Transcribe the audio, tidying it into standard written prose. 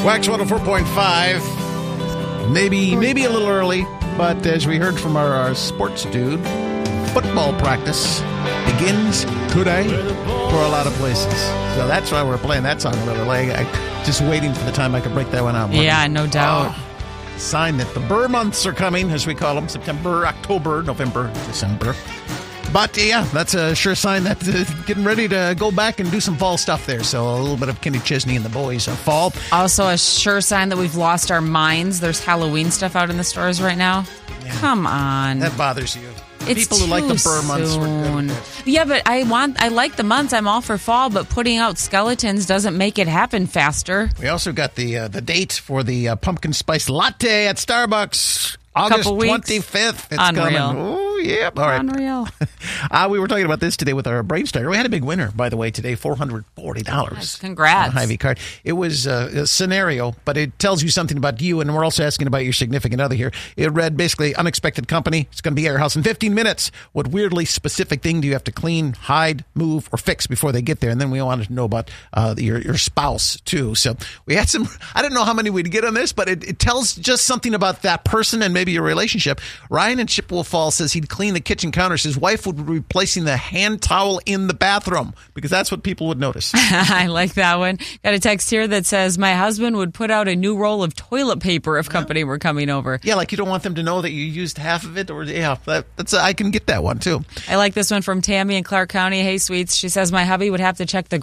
Wax 104.5. Maybe a little early, but as we heard from our sports dude, football practice begins today for a lot of places. So that's why we're playing that song a little late. Just waiting for the time I can break that one out. Yeah, no doubt. Sign that the Burr months are coming, as we call them. September, October, November, December. But, yeah, that's a sure sign that getting ready to go back and do some fall stuff there. So a little bit of Kenny Chesney and the boys fall. Also a sure sign that we've lost our minds. There's Halloween stuff out in the stores right now. Yeah. Come on. That bothers you. It's people who like the Burr months were good. Yeah, but I like the months. I'm all for fall, but putting out skeletons doesn't make it happen faster. We also got the date for the pumpkin spice latte at Starbucks. August 25th. It's Unreal. coming. Oh, yeah. All right. Unreal. We were talking about this today with our Brave Starter. We had a big winner, by the way, today, $440. Congrats. On a Hy-Vee card. It was a scenario, but it tells you something about you, and we're also asking about your significant other here. It read basically, unexpected company. It's going to be at your house in 15 minutes. What weirdly specific thing do you have to clean, hide, move, or fix before they get there? And then we wanted to know about your spouse, too. So we had some, I don't know how many we'd get on this, but it tells just something about that person and maybe your relationship. Ryan in Chippewa Falls says he'd clean the kitchen counters. His wife would be replacing the hand towel in the bathroom because that's what people would notice. I like that one. Got a text here that says, my husband would put out a new roll of toilet paper if company were coming over. Yeah, like you don't want them to know that you used half of it. Or yeah, that's I can get that one too. I like this one from Tammy in Clark County. Hey, sweets. She says, my hubby would have to check the